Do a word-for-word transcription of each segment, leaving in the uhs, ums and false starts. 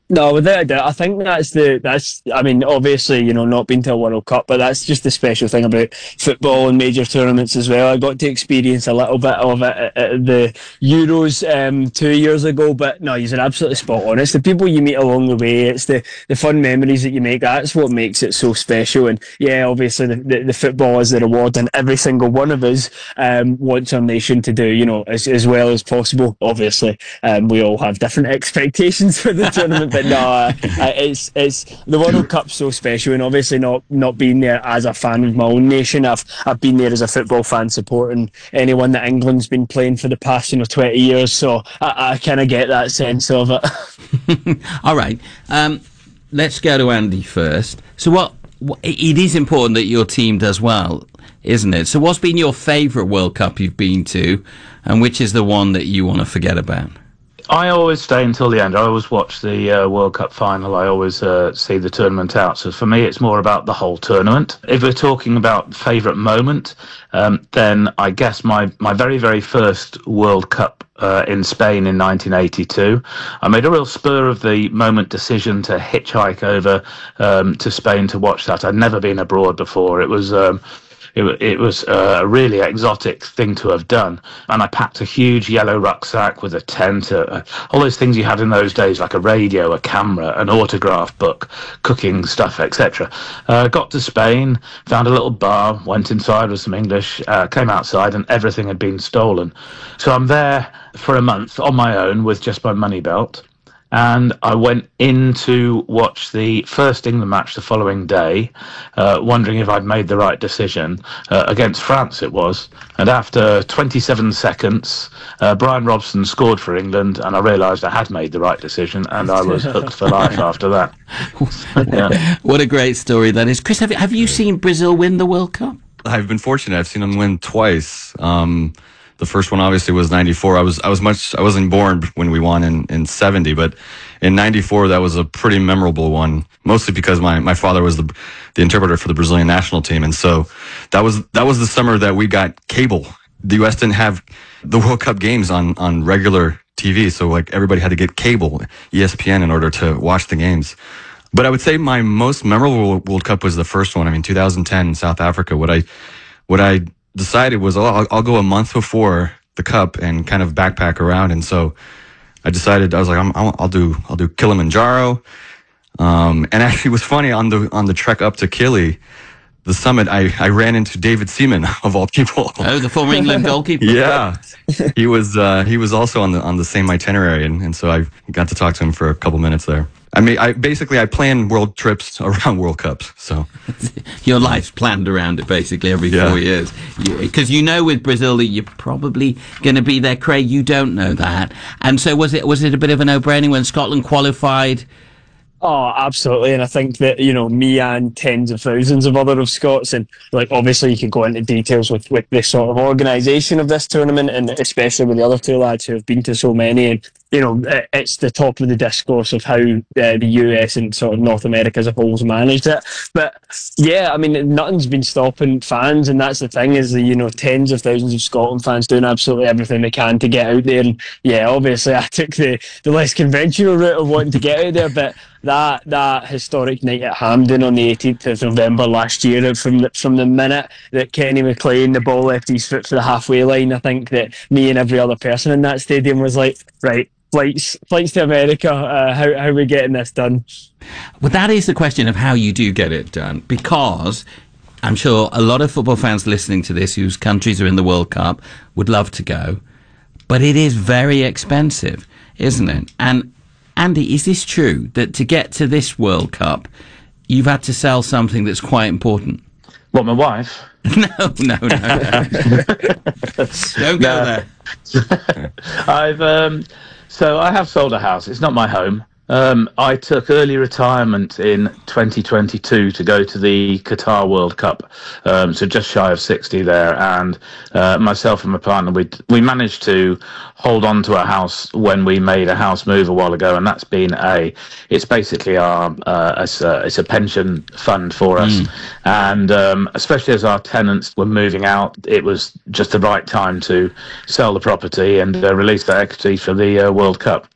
No, without a doubt, I think that's the that's. I mean, obviously, you know, not been to a World Cup, but that's just the special thing about football and major tournaments as well. I got to experience a little bit of it at, at the Euros um, two years ago. But no, you're absolutely spot on. It's the people you meet along the way. It's the, the fun memories that you make. That's what makes it so special. And yeah, obviously, the, the, the football is the reward, and every single one of us um, wants our nation to do, you know, as as well as possible. Obviously, um, we all have different expectations for the tournament. But no, uh, uh, it's it's the World Cup's so special, and obviously not not being there as a fan of my own nation. I've I've been there as a football fan, supporting anyone that England's been playing for the past you know twenty years. So I, I kind of get that sense of it. All right, um, let's go to Andy first. So what, what? It is important that your team does well, isn't it? So what's been your favourite World Cup you've been to, and which is the one that you want to forget about? I always stay until the end. I always watch the uh, World Cup final. I always uh, see the tournament out. So for me, it's more about the whole tournament. If we're talking about favourite moment, um, then I guess my, my very, very first World Cup uh, in Spain in nineteen eighty-two, I made a real spur of the moment decision to hitchhike over um, to Spain to watch that. I'd never been abroad before. It was... Um, It, it was a really exotic thing to have done. And I packed a huge yellow rucksack with a tent, uh, all those things you had in those days, like a radio, a camera, an autograph book, cooking stuff, et cetera. Uh, got to Spain, found a little bar, went inside with some English, uh, came outside, and everything had been stolen. So I'm there for a month on my own with just my money belt. And I went in to watch the first England match the following day, uh, wondering if I'd made the right decision. Uh, against France it was. And after twenty-seven seconds, uh, Brian Robson scored for England, and I realised I had made the right decision, and I was hooked for life after that. Yeah. What a great story that is. Chris, have you, have you seen Brazil win the World Cup? I've been fortunate. I've seen them win twice. Um, the first one obviously was ninety-four. I was I was much I wasn't born when we won in, in seventy, but in ninety-four that was a pretty memorable one. Mostly because my, my father was the the interpreter for the Brazilian national team, and so that was that was the summer that we got cable. The U S didn't have the World Cup games on on regular T V, so like everybody had to get cable, E S P N, in order to watch the games. But I would say my most memorable World Cup was the first one. I mean, two thousand ten in South Africa. What I what I decided was, oh, I'll, I'll go a month before the cup and kind of backpack around. And so I decided, I was like, I'm, I'll, I'll do, I'll do Kilimanjaro. Um, and actually it was funny on the, on the trek up to Kili, the summit, I, I ran into David Seaman of all people. Oh, the former England goalkeeper. Yeah. He was, uh, he was also on the, on the same itinerary. And, and so I got to talk to him for a couple minutes there. I mean, I basically, I plan world trips around World Cups, so. Your life's planned around it, basically, every yeah. four years. Because you, you know with Brazil that you're probably going to be there, Craig, you don't know that. And so was it was it a bit of a no-brainer when Scotland qualified? Oh, absolutely. And I think that, you know, me and tens of thousands of other of Scots, and like obviously you can go into details with, with this sort of organisation of this tournament, and especially with the other two lads who have been to so many. And, you know, it's the top of the discourse of how uh, the U S and sort of North America as a whole has managed it. But yeah, I mean, nothing's been stopping fans, and that's the thing is that, you know, tens of thousands of Scotland fans doing absolutely everything they can to get out there. And yeah, obviously I took the, the less conventional route of wanting to get out there, but that that historic night at Hampden on the eighteenth of November last year, from the, from the minute that Kenny McLean, the ball left his foot for the halfway line, I think that me and every other person in that stadium was like, right, flights flights to America, uh, how, how are we getting this done? Well, that is the question of how you do get it done, because I'm sure a lot of football fans listening to this whose countries are in the World Cup would love to go, but it is very expensive, isn't it? And Andy, is this true that to get to this World Cup, you've had to sell something that's quite important? What, my wife? no, no, no, no. Don't go there. I've um, so I have sold a house. It's not my home. Um, I took early retirement in twenty twenty-two to go to the Qatar World Cup, um, so just shy of sixty there, and uh, myself and my partner, we we managed to hold on to a house when we made a house move a while ago, and that's been a, it's basically our, uh, it's, a, it's a pension fund for us, mm. and um, especially as our tenants were moving out, it was just the right time to sell the property and uh, release that equity for the uh, World Cup.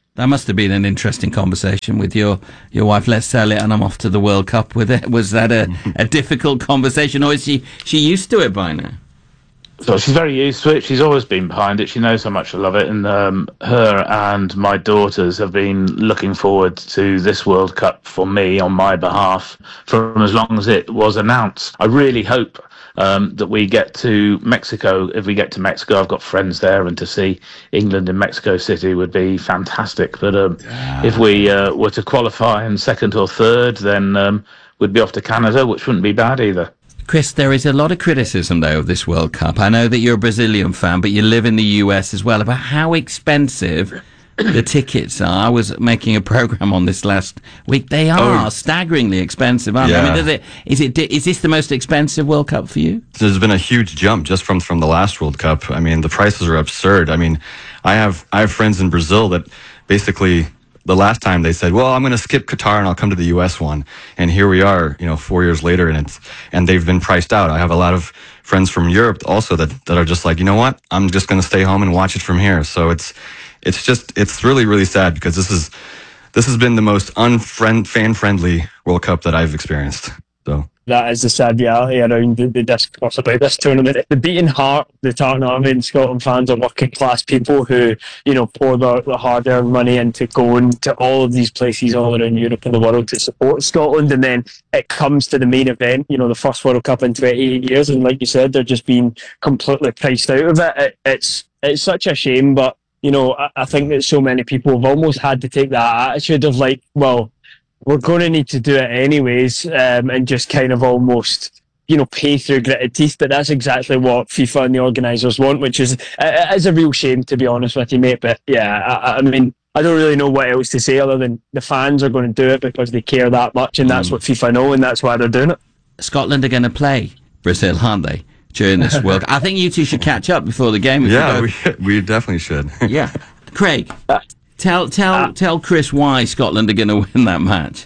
That must have been an interesting conversation with your, your wife. Let's sell it and I'm off to the World Cup with it. Was that a, a difficult conversation, or is she, she used to it by now? So she's very used to it. She's always been behind it. She knows how much I love it. And um, her and my daughters have been looking forward to this World Cup for me on my behalf from as long as it was announced. I really hope um, that we get to Mexico. If we get to Mexico, I've got friends there, and to see England in Mexico City would be fantastic. But um, yeah. if we uh, were to qualify in second or third, then um, we'd be off to Canada, which wouldn't be bad either. Chris, there is a lot of criticism, though, of this World Cup. I know that you're a Brazilian fan, but you live in the U S as well, about how expensive the tickets are. I was making a program on this last week. They are oh. staggeringly expensive, aren't yeah. they? I mean, does it, is, it, is this the most expensive World Cup for you? There's been a huge jump just from, from the last World Cup. I mean, the prices are absurd. I mean, I have I have friends in Brazil that basically... The last time they said, well, I'm going to skip Qatar and I'll come to the U S one. And here we are, you know, four years later, and it's, and they've been priced out. I have a lot of friends from Europe also that, that are just like, you know what? I'm just going to stay home and watch it from here. So it's, it's just, it's really, really sad, because this is, this has been the most unfriend, fan-friendly World Cup that I've experienced. So. That is the sad reality around the, the discourse about this tournament. The beating heart, the Tartan Army and Scotland fans are working class people who, you know, pour their, their hard earned money into going to all of these places all around Europe and the world to support Scotland. And then it comes to the main event, you know, the first World Cup in twenty-eight years. And like you said, they're just being completely priced out of it. it it's, it's such a shame. But, you know, I, I think that so many people have almost had to take that attitude of like, well, we're going to need to do it anyways, um, and just kind of almost, you know, pay through gritted teeth. But that's exactly what FIFA and the organisers want, which is it is a real shame, to be honest with you, mate. But yeah, I, I mean, I don't really know what else to say other than the fans are going to do it because they care that much, and that's what FIFA know, and that's why they're doing it. Scotland are going to play Brazil, aren't they, during this World Cup? I think you two should catch up before the game. Yeah, we, we definitely should. Yeah. Craig, tell tell uh, tell Chris why Scotland are going to win that match.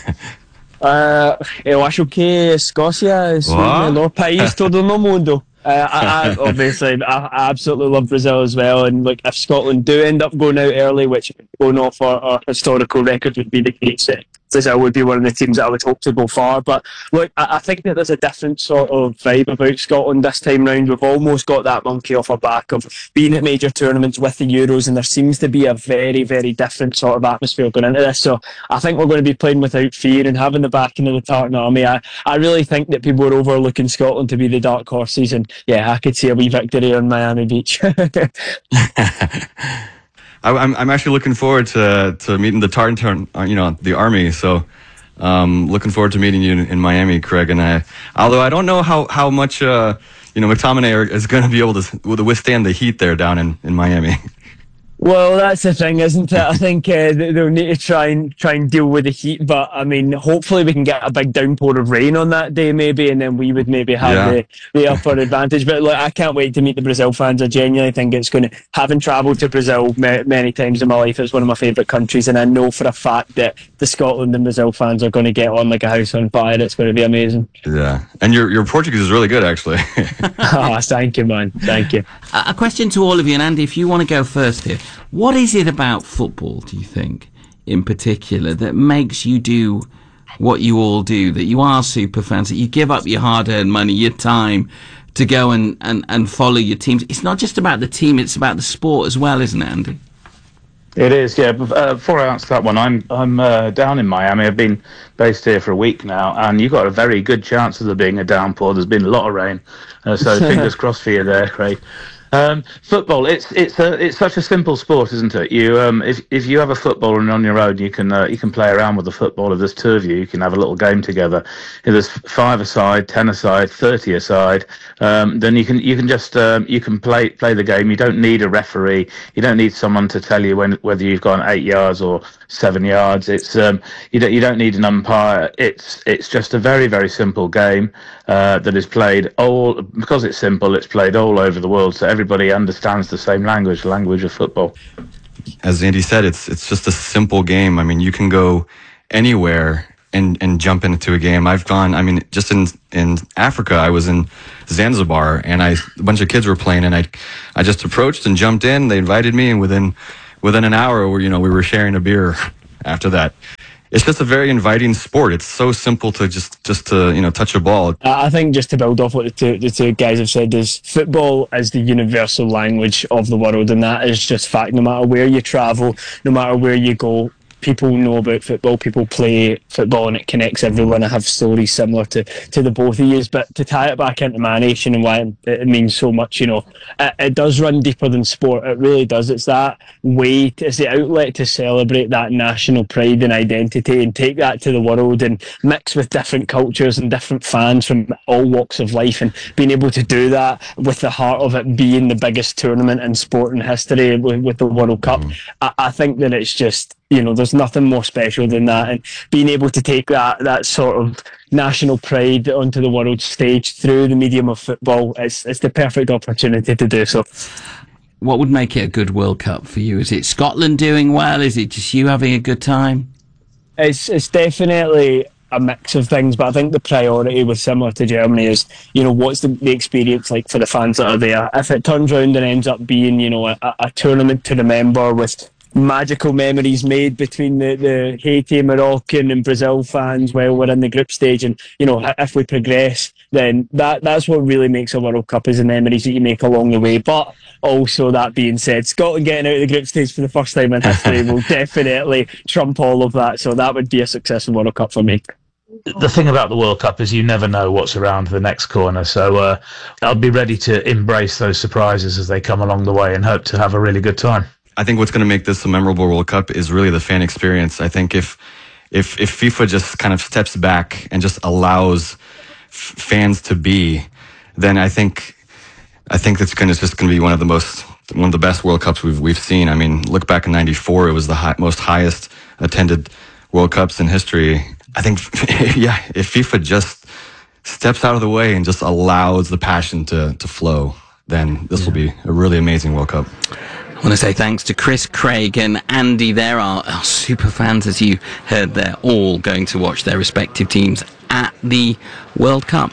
uh, eu acho que Escócia é o melhor país todo no mundo. Uh, I, I obviously I, I absolutely love Brazil as well, and like if Scotland do end up going out early, which going off our, our historical record would be the case, Brazil would be one of the teams that I would hope to go far. But look, I, I think that there's a different sort of vibe about Scotland this time round. We've almost got that monkey off our back of being at major tournaments with the Euros, and there seems to be a very, very different sort of atmosphere going into this. So I think we're going to be playing without fear and having the backing of the Tartan Army. I, I really think that people are overlooking Scotland to be the dark horses, and yeah, I could see a wee victory on Miami Beach. I'm I'm actually looking forward to to meeting the Tartan, you know, the army. So, um, looking forward to meeting you in, in Miami, Craig. And I, although I don't know how how much uh, you know, McTominay is going to be able to, to withstand the heat there down in, in Miami. Well, that's the thing, isn't it? I think uh, they'll need to try and try and deal with the heat, but I mean, hopefully we can get a big downpour of rain on that day, maybe, and then we would maybe have yeah. the, the upper advantage. But look, I can't wait to meet the Brazil fans. I genuinely think it's going to, having travelled to Brazil ma- many times in my life, it's one of my favourite countries, and I know for a fact that the Scotland and Brazil fans are going to get on like a house on fire. It's going to be amazing. Yeah, and your your Portuguese is really good, actually. Oh, thank you, man. Thank you. A question to all of you, and Andy, if you want to go first here. What is it about football, do you think, in particular, that makes you do what you all do, that you are super fans, that you give up your hard-earned money, your time, to go and, and, and follow your teams? It's not just about the team, it's about the sport as well, isn't it, Andy? It is, yeah. Uh, before I answer that one, I'm I'm uh, down in Miami. I've been based here for a week now, and you've got a very good chance of there being a downpour. There's been a lot of rain, uh, so fingers crossed for you there, Craig. Um, football, it's it's a, it's such a simple sport, isn't it? You um, if if you have a football and on your own, you can uh, you can play around with the football. If there's two of you, you can have a little game together. If there's five aside, ten aside, thirty aside, um, then you can you can just um, you can play play the game. You don't need a referee. You don't need someone to tell you when whether you've gone eight yards or seven yards. It's um, you don't you don't need an umpire. It's it's just a very very simple game uh, that is played all because it's simple. It's played all over the world. So everybody understands the same language, the language of football. As Andy said, it's it's just a simple game. I mean, you can go anywhere and, and jump into a game. I've gone, I mean, just in in Africa, I was in Zanzibar, and I a bunch of kids were playing, and I I just approached and jumped in. They invited me, and within within an hour, we, you know, we were sharing a beer after that. It's just a very inviting sport. It's so simple to just, just to, you know, touch a ball. I think just to build off what the two, the two guys have said is football is the universal language of the world, and that is just fact. No matter where you travel, no matter where you go, people know about football, people play football, and it connects everyone. I have stories similar to, to the both of you, but to tie it back into my nation and why it, it means so much, you know, it, it does run deeper than sport. It really does. It's that way, to, it's the outlet to celebrate that national pride and identity and take that to the world and mix with different cultures and different fans from all walks of life, and being able to do that with the heart of it being the biggest tournament in sport in history with, with the World Cup. Mm. I, I think that it's just, you know, there's nothing more special than that, and being able to take that that sort of national pride onto the world stage through the medium of football, it's it's the perfect opportunity to do so. What would make it a good World Cup for you? Is it Scotland doing well? Is it just you having a good time? It's it's definitely a mix of things, but I think the priority was similar to Germany is, you know, what's the, the experience like for the fans that are there? If it turns around and ends up being, you know, a, a tournament to remember with magical memories made between the, the Haiti, Moroccan and Brazil fans while we're in the group stage, and, you know, if we progress, then that that's what really makes a World Cup, is the memories that you make along the way. But also, that being said, Scotland getting out of the group stage for the first time in history will definitely trump all of that, so that would be a successful World Cup for me. The thing about the World Cup is you never know what's around the next corner, so uh, I'll be ready to embrace those surprises as they come along the way and hope to have a really good time. I think what's going to make this a memorable World Cup is really the fan experience. I think if if if FIFA just kind of steps back and just allows f- fans to be, then I think I think it's going to just going to be one of the most one of the best World Cups we've we've seen. I mean, look back in ninety-four, it was the high, most highest attended World Cups in history. I think, yeah, if FIFA just steps out of the way and just allows the passion to to flow, then this yeah. will be a really amazing World Cup. I want to say thanks to Chris, Craig and Andy. There are our super fans, as you heard. They're all going to watch their respective teams at the World Cup.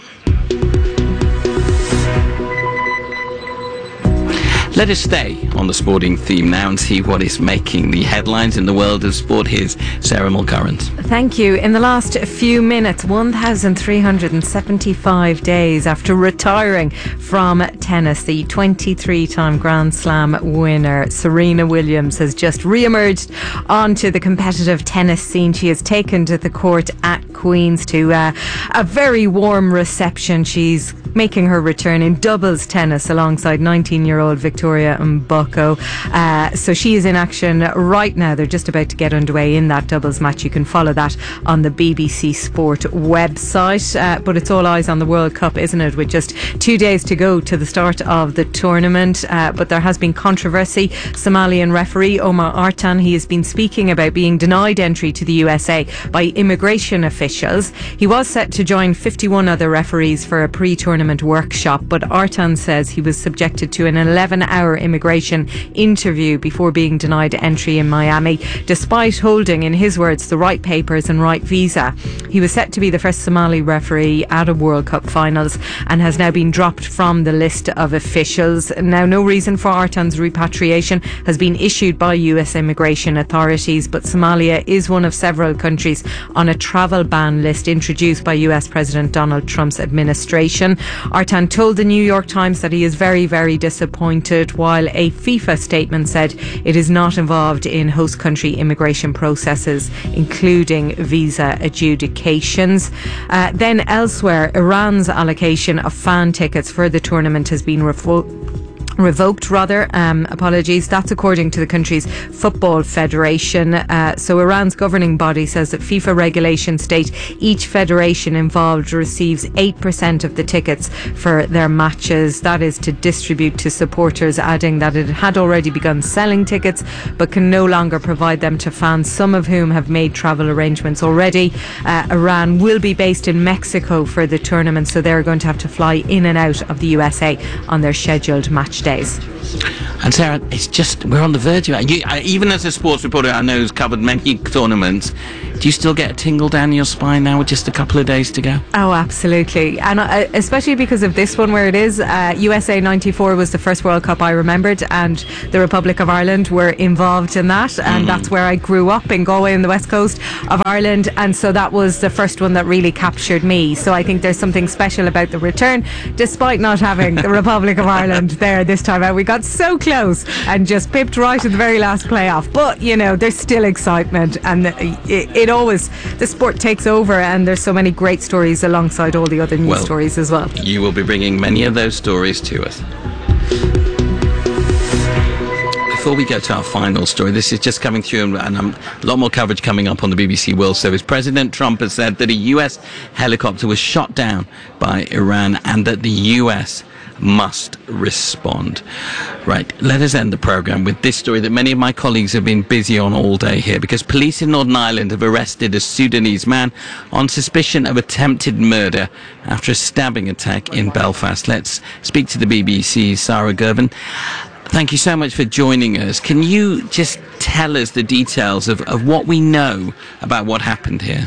Let us stay on the sporting theme now and see what is making the headlines in the world of sport. Here's Sarah Mulcurrent. Thank you. In the last few minutes, one thousand three hundred seventy-five days after retiring from tennis, the twenty-three-time Grand Slam winner Serena Williams has just re-emerged onto the competitive tennis scene. She has taken to the court at Queen's to uh, a very warm reception. She's making her return in doubles tennis alongside nineteen-year-old Victoria Mboko. Uh, so she is in action right now. They're just about to get underway in that doubles match. You can follow that on the B B C Sport website. Uh, but it's all eyes on the World Cup, isn't it? With just two days to go to the start of the tournament. Uh, but there has been controversy. Somalian referee Omar Artan, he has been speaking about being denied entry to the U S A by immigration officials. He was set to join fifty-one other referees for a pre-tournament workshop, but Artan says he was subjected to an eleven-hour immigration interview before being denied entry in Miami, despite holding, in his words, the right papers and right visa. He was set to be the first Somali referee at a World Cup finals and has now been dropped from the list of officials. Now, no reason for Artan's repatriation has been issued by U S immigration authorities, but Somalia is one of several countries on a travel ban list introduced by U S President Donald Trump's administration. Artan told the New York Times that he is very, very disappointed, while a FIFA statement said it is not involved in host country immigration processes, including visa adjudications. Uh, then elsewhere, Iran's allocation of fan tickets for the tournament has been revoked. Revoked, rather. Um, apologies. That's according to the country's football federation. Uh, so Iran's governing body says that FIFA regulations state each federation involved receives eight percent of the tickets for their matches. That is to distribute to supporters, adding that it had already begun selling tickets but can no longer provide them to fans, some of whom have made travel arrangements already. Uh, Iran will be based in Mexico for the tournament, so they're going to have to fly in and out of the U S A on their scheduled match days. And Sarah, it's just, we're on the verge of it. You, even as a sports reporter, I know who's covered many tournaments. Do you still get a tingle down your spine now with just a couple of days to go? Oh, absolutely. And uh, especially because of this one where it is, uh, U S A ninety-four was the first World Cup I remembered, and the Republic of Ireland were involved in that, and mm. that's where I grew up, in Galway on the west coast of Ireland, and so that was the first one that really captured me. So I think there's something special about the return, despite not having the Republic of Ireland there this time out. We got so close and just pipped right at the very last playoff, but you know, there's still excitement, and it, it always, the sport takes over, and there's so many great stories alongside all the other news well, stories as well. You will be bringing many of those stories to us. Before we go to our final story, this is just coming through, and um, a lot more coverage coming up on the B B C World Service. President Trump has said that a U S helicopter was shot down by Iran and that the U S must respond. Right, let us end the programme with this story that many of my colleagues have been busy on all day here, because police in Northern Ireland have arrested a Sudanese man on suspicion of attempted murder after a stabbing attack in Belfast. Let's speak to the B B C's Sarah Gervin. Thank you so much for joining us. Can you just tell us the details of, of what we know about what happened here?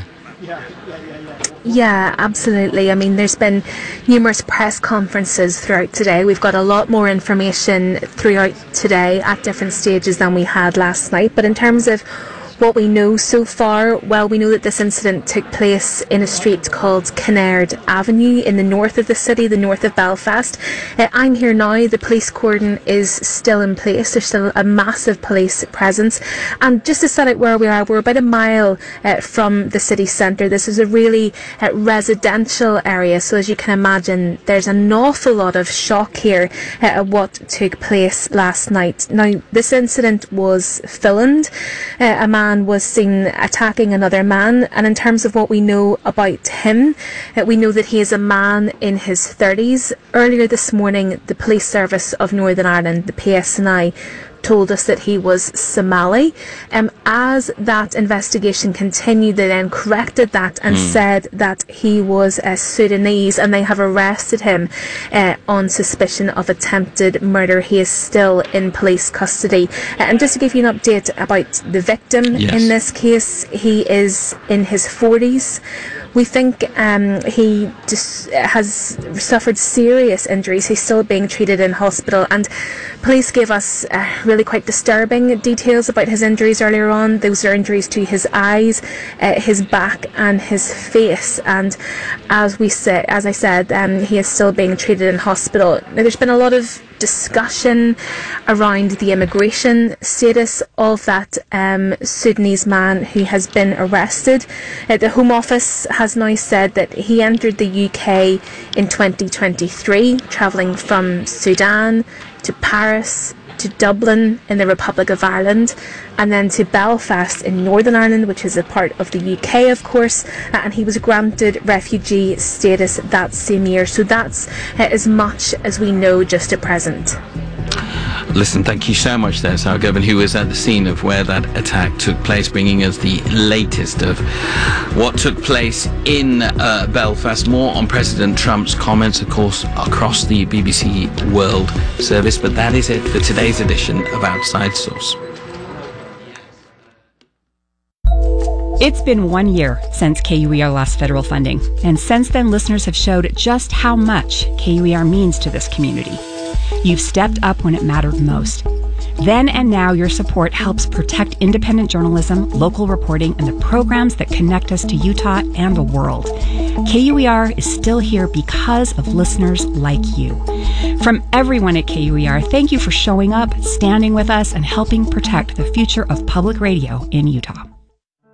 Yeah, absolutely. I mean, there's been numerous press conferences throughout today. We've got a lot more information throughout today at different stages than we had last night. But in terms of what we know so far, well, we know that this incident took place in a street called Kinnaird Avenue in the north of the city, the north of Belfast. Uh, I'm here now. The police cordon is still in place. There's still a massive police presence. And just to set out where we are, we're about a mile uh, from the city centre. This is a really uh, residential area. So as you can imagine, there's an awful lot of shock here uh, at what took place last night. Now, this incident was filmed. Uh, a man was seen attacking another man, and in terms of what we know about him, uh, we know that he is a man in his thirties. Earlier this morning, the Police Service of Northern Ireland, the P S N I, told us that he was Somali. Um, as that investigation continued, they then corrected that and mm. said that he was uh, Sudanese, and they have arrested him uh, on suspicion of attempted murder. He is still in police custody. Uh, and just to give you an update about the victim yes. in this case, he is in his forties. We think um, he just has suffered serious injuries. He's still being treated in hospital, and police gave us uh, really quite disturbing details about his injuries earlier on. Those are injuries to his eyes, uh, his back and his face, and as we say, as I said, um, he is still being treated in hospital. Now, there's been a lot of discussion around the immigration status of that um, Sudanese man who has been arrested. Uh, the Home Office has now said that he entered the U K in twenty twenty-three, travelling from Sudan to Paris to Dublin in the Republic of Ireland, and then to Belfast in Northern Ireland, which is a part of the U K, of course, uh, and he was granted refugee status that same year. So that's uh, as much as we know just at present. Listen, thank you so much there, Sarah Gervin, who was at the scene of where that attack took place, bringing us the latest of what took place in uh, Belfast. More on President Trump's comments, of course, across the B B C World Service. But that is it for today's edition of Outside Source. It's been one year since K U E R lost federal funding, and since then listeners have showed just how much K U E R means to this community. You've stepped up when it mattered most. Then and now your support helps protect independent journalism, local reporting, and the programs that connect us to Utah and the world. K U E R is still here because of listeners like you. From everyone at K U E R, thank you for showing up, standing with us, and helping protect the future of public radio in Utah.